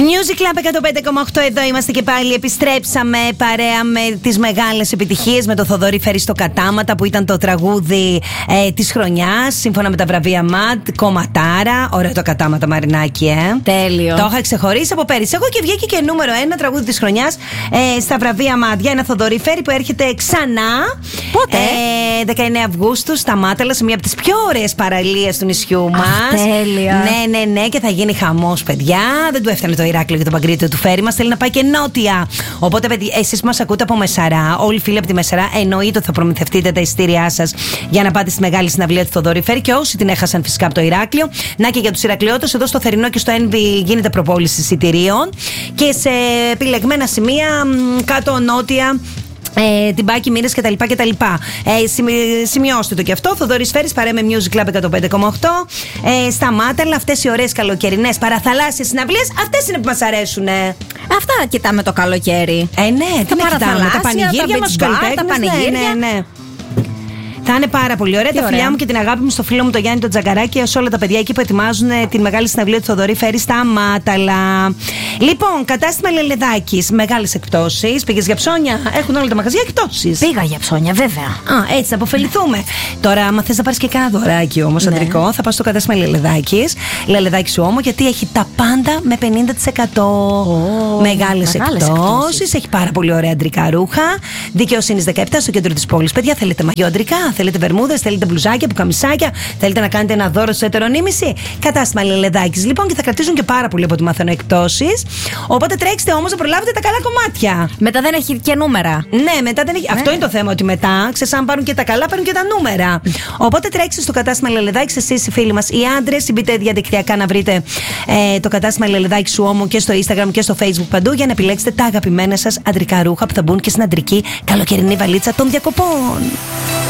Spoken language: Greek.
Music Club 105,8 εδώ είμαστε και πάλι. Επιστρέψαμε παρέα με τις μεγάλες επιτυχίες, με το Θοδωρή Φέρη στο Κατάματα, που ήταν το τραγούδι της χρονιάς σύμφωνα με τα βραβεία ΜΑΤ. Κομματάρα. Ωραίο το Κατάματα, Μαρινάκη, Τέλειο. Το είχα ξεχωρίσει από πέρυσι. Εγώ και βγήκε και νούμερο 1 τραγούδι της χρονιάς στα βραβεία ΜΑΤ. Για ένα Θοδωρή Φέρη που έρχεται ξανά. Πότε? 19 Αυγούστου στα Μάταλα, σε μία από τις πιο ωραίες παραλίες του νησιού μας. Τέλεια. Ναι, και θα γίνει χαμός, παιδιά. Δεν του έφτανε το Ηράκλειο και το Παγκρίτιο του Φέρη μας. Θέλει να πάει και νότια. Οπότε, παιδιά, εσείς που μας ακούτε από Μεσαρά, όλοι οι φίλοι από τη Μεσαρά, εννοείται ότι θα προμηθευτείτε τα εισιτήριά σας για να πάτε στη μεγάλη συναυλία του Θοδωρή Φέρη. Και όσοι την έχασαν φυσικά από το Ηράκλειο, να και για τους Ηρακλειώτες, εδώ στο Θερινό και στο Envy γίνεται προπόληση εισιτηρίων. Και σε επιλεγμένα σημεία κάτω νότια. Την Πάκη, Μύρες κτλ. Σημειώστε το και αυτό. Θοδωρής Φέρης παρέα με Music Club 105,8. Στα Μάταλα, αυτές οι ωραίες καλοκαιρινές παραθαλάσσιες συναυλίες, αυτές είναι που μας αρέσουν. Αυτά κοιτάμε το καλοκαίρι. Ναι, τι κοιτάμε. Τα πανηγύρια μας, τα πανηγύρια. Ναι. Θα είναι πάρα πολύ ωραία. Τα φιλιά μου και την αγάπη μου στο φίλο μου τον Γιάννη τον Τζαγκαράκη, σε όλα τα παιδιά εκεί που ετοιμάζουν τη μεγάλη συναυλία του Θοδωρή Φέρη στα Μάταλα. Λοιπόν, κατάστημα Λελεδάκης, μεγάλες εκπτώσεις. Πήγες για ψώνια, έχουν όλα τα μαγαζιά εκπτώσεις. Πήγα για ψώνια, βέβαια. Έτσι, να αποφεληθούμε. Τώρα, άμα θες να πάρεις και κάνα δωράκι όμως, αντρικό, θα πας στο κατάστημα Λελεδάκης. Λελεδάκης όμω, γιατί έχει τα πάντα με 50%. Μεγάλες εκπτώσεις. Έχει πάρα πολύ ωραία αντρικά ρούχα. Δικαιοσύνης 17 στο κέντρο της πόλης. Παιδιά, θέλετε μαγιό αντρικά, θέλετε βερμούδες, θέλετε μπλουζάκια, πουκαμισάκια, θέλετε να κάνετε ένα δώρο στο ετερονίμηση. Κατάστημα Λελεδάκης λοιπόν, και θα κρατήσουν και πάρα πολύ από ό,τι μαθαίνω εκπτώσεις. Οπότε τρέξτε όμως να προλάβετε τα καλά κομμάτια. Μετά δεν έχει και νούμερα. Ναι, μετά δεν έχει. Αυτό είναι το θέμα, ότι μετά ξέρεις, αν πάρουν και τα καλά, παίρνουν και τα νούμερα. Οπότε τρέξτε στο κατάστημα Λελεδάκης, εσείς οι φίλοι μας, οι άντρες, μπείτε διαδικτυακά να βρείτε το κατάστημα Λελεδάκης σου όμω και στο Instagram και στο Facebook παντού, για να επιλέξετε τα αγαπημένα σας αντρικά ρούχα που θα μπουν και στην αντρική καλοκαιρινή βαλίτσα των διακοπών.